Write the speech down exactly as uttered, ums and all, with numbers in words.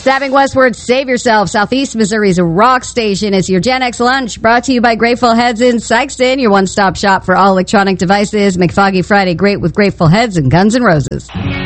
Stepping westward, save yourself. Southeast Missouri's rock station is your Gen X lunch, brought to you by Grateful Heads in Sykeston, your one-stop shop for all electronic devices. McFoggy Friday, great with Grateful Heads and Guns N' Roses.